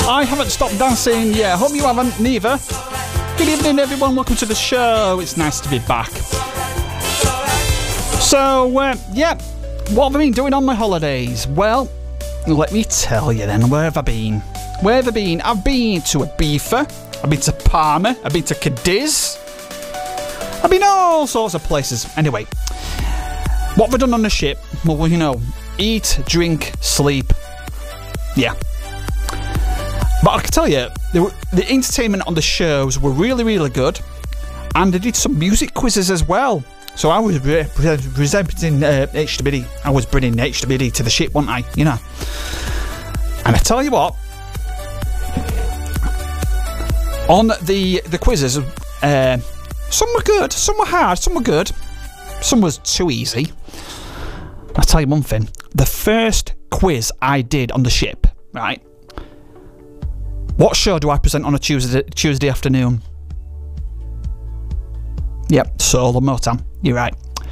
I haven't stopped dancing. Yeah, hope you haven't, neither. Good evening, everyone. Welcome to the show. It's nice to be back. So, yeah, what have I been doing on my holidays? Well, let me tell you then. Where have I been? Where have I been? I've been to Ibiza. I've been to Palma. I've been to Cadiz. I've been all sorts of places. Anyway, what have I done on the ship? Well, you know, eat, drink, sleep. Yeah. But I can tell you, the entertainment on the shows were really, really good. And they did some music quizzes as well. So I was presenting HWD. I was bringing HWD to the ship, wasn't I? You know. And I tell you what, on the quizzes, some were good, some were hard, some were good, some was too easy. I'll tell you one thing. The first quiz I did on the ship, right? What show do I present on a Tuesday afternoon? Yep, Soul and Motown. You're right.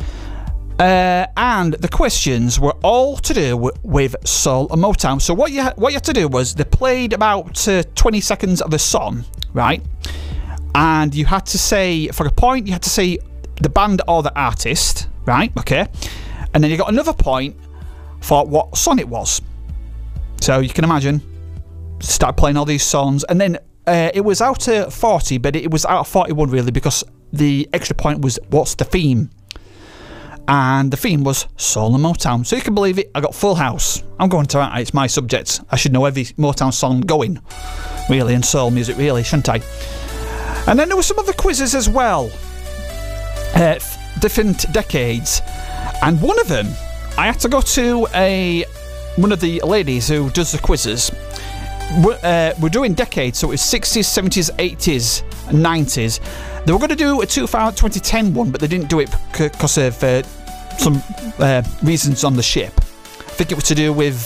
And the questions were all to do with Soul and Motown. So what you had to do was they played about 20 seconds of a song, right? And you had to say, for a point, you had to say the band or the artist, right? Okay. And then you got another point for what song it was. So you can imagine, start playing all these songs, and then it was out of 40, but it was out of 41 really, because the extra point was what's the theme, and the theme was Soul and Motown. So you can believe it, I got Full House. I'm going to it's my subject. I should know every Motown song going, really, and soul music, really, shouldn't I? And then there were some other quizzes as well, different decades, and one of them I had to go to one of the ladies who does the quizzes. We're doing decades, so it was 60s, 70s, 80s, 90s. They were going to do a 2010 one, but they didn't do it because of some reasons on the ship. I think it was to do with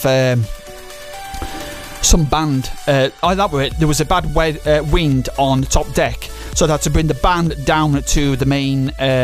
some band. That were it. There was a bad wind on the top deck, so they had to bring the band down to the main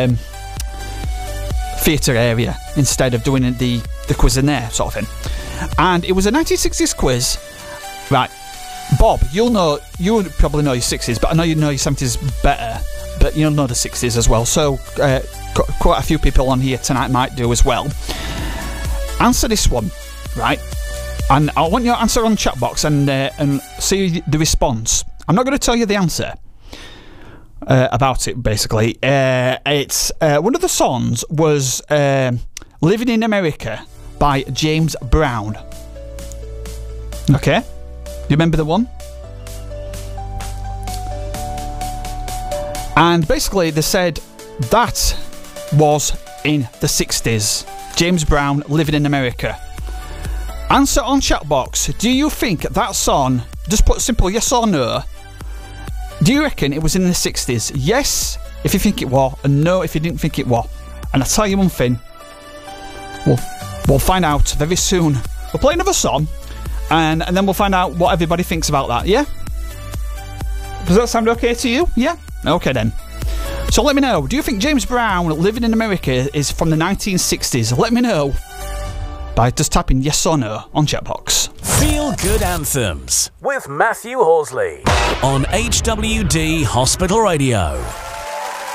theatre area instead of doing the quiz in there, sort of thing. And it was a 1960s quiz. Right, Bob, you probably know your 60s, but I know you know your 70s better, but you'll know the 60s as well, so quite a few people on here tonight might do as well. Answer this one, right, and I want you to answer on the chat box and see the response. I'm not going to tell you the answer about it, basically. It's one of the songs was Living in America by James Brown. Okay? You remember the one? And basically they said that was in the 60s. James Brown, Living in America. Answer on chat box. Do you think that song, just put simple yes or no, do you reckon it was in the 60s? Yes if you think it was, and no if you didn't think it was. And I'll tell you one thing, we'll find out very soon. We'll play another song, and then we'll find out what everybody thinks about that, yeah? Does that sound okay to you? Yeah? Okay then. So let me know, do you think James Brown, Living in America, is from the 1960s? Let me know by just tapping yes or no on chatbox. Feel Good Anthems with Matthew Horsley on HWD Hospital Radio.